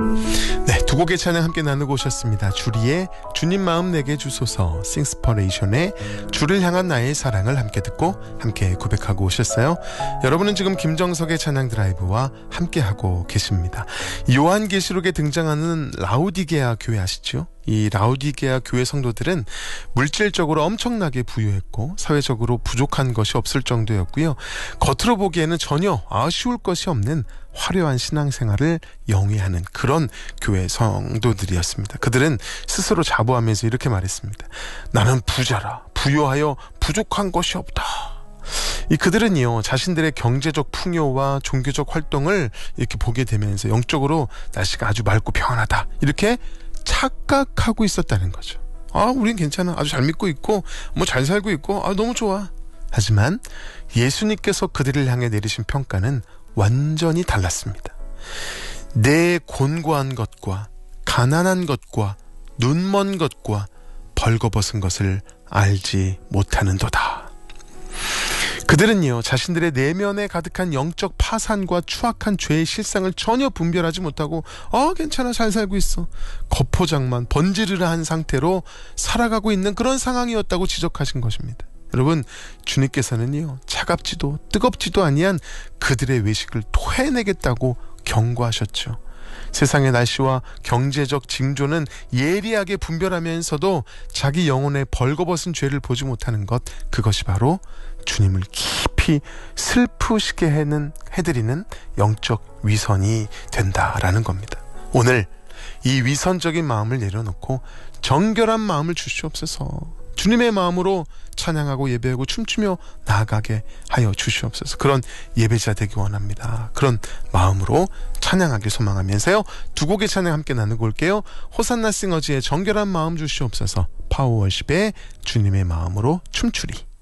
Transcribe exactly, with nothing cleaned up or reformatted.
네, 두 곡의 찬양 함께 나누고 오셨습니다. 주리의 주님 마음 내게 주소서, 싱스퍼레이션의 주를 향한 나의 사랑을 함께 듣고 함께 고백하고 오셨어요. 여러분은 지금 김정석의 찬양 드라이브와 함께하고 계십니다. 요한계시록에 등장하는 라우디게아 교회 아시죠? 이 라우디게아 교회 성도들은 물질적으로 엄청나게 부유했고 사회적으로 부족한 것이 없을 정도였고요. 겉으로 보기에는 전혀 아쉬울 것이 없는 화려한 신앙생활을 영위하는 그런 교회 성도들이었습니다. 그들은 스스로 자부하면서 이렇게 말했습니다. 나는 부자라. 부유하여 부족한 것이 없다. 이 그들은요, 자신들의 경제적 풍요와 종교적 활동을 이렇게 보게 되면서 영적으로 날씨가 아주 맑고 평안하다, 이렇게 착각하고 있었다는 거죠. 아, 우린 괜찮아. 아주 잘 믿고 있고 뭐 잘 살고 있고 아, 너무 좋아. 하지만 예수님께서 그들을 향해 내리신 평가는 완전히 달랐습니다. 내 곤고한 것과 가난한 것과 눈먼 것과 벌거벗은 것을 알지 못하는도다. 그들은요, 자신들의 내면에 가득한 영적 파산과 추악한 죄의 실상을 전혀 분별하지 못하고 아, 괜찮아, 잘 살고 있어, 겉포장만 번지르르한 상태로 살아가고 있는 그런 상황이었다고 지적하신 것입니다. 여러분, 주님께서는요, 차갑지도 뜨겁지도 아니한 그들의 외식을 토해내겠다고 경고하셨죠. 세상의 날씨와 경제적 징조는 예리하게 분별하면서도 자기 영혼의 벌거벗은 죄를 보지 못하는 것, 그것이 바로 주님을 깊이 슬프시게 해는, 해드리는 영적 위선이 된다라는 겁니다. 오늘 이 위선적인 마음을 내려놓고 정결한 마음을 주시옵소서. 주님의 마음으로 찬양하고 예배하고 춤추며 나아가게 하여 주시옵소서. 그런 예배자 되기 원합니다. 그런 마음으로 찬양하길 소망하면서요, 두 곡의 찬양 함께 나누고 올게요. 호산나 싱어즈의 정결한 마음 주시옵소서, 파워월십의 주님의 마음으로 춤추리.